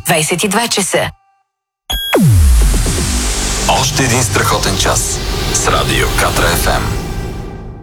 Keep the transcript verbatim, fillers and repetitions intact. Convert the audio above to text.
двайсет и два часа. Още един страхотен час с Радио Катра Еф Ем.